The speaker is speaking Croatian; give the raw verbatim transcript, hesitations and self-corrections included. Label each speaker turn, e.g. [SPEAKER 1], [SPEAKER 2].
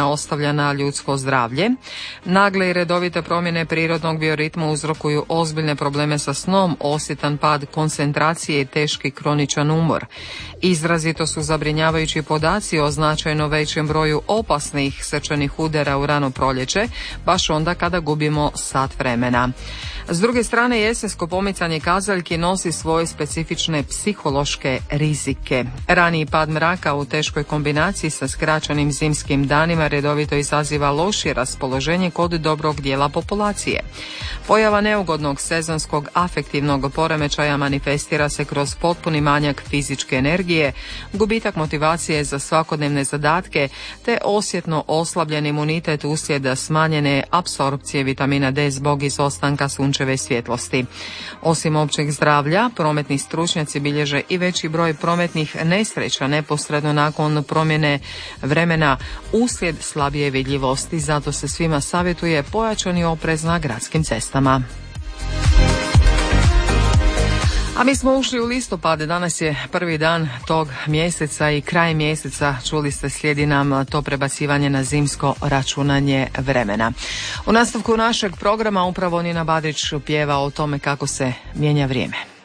[SPEAKER 1] vremena ostavlja na ljudsko zdravlje. Nagle i redovite promjene prirodnog bioritma uzrokuju ozbiljne probleme sa snom, osjetan pad koncentracije i teški kroničan umor. Izrazito su zabrinjavajući podaci o značajno većem broju opasnih srčanih udara u rano proljeće, baš onda kada gubimo sat vremena. S druge strane, jesensko pomicanje kazaljki nosi svoje specifične psihološke rizike. Raniji pad mraka u teškoj kombinaciji sa skraćenim zimskim danima redovito izaziva lošije raspoloženje kod dobrog dijela populacije. Pojava neugodnog sezonskog afektivnog poremećaja manifestira se kroz potpuni manjak fizičke energije, gubitak motivacije za svakodnevne zadatke te osjetno oslabljen imunitet uslijed smanjene apsorpcije vitamina D zbog izostanka sunčeve svjetlosti. Osim općeg zdravlja, prometni stručnjaci bilježe i veći broj prometnih nesreća neposredno nakon promjene vremena uslijed slabije vidljivosti, zato se svima savjetuje pojačani oprez na gradskim cestama. A mi smo ušli u listopad, danas je prvi dan tog mjeseca i kraj mjeseca, čuli ste, slijedi nam to prebacivanje na zimsko računanje vremena. U nastavku našeg programa upravo Nina Badrić pjeva o tome kako se mijenja vrijeme.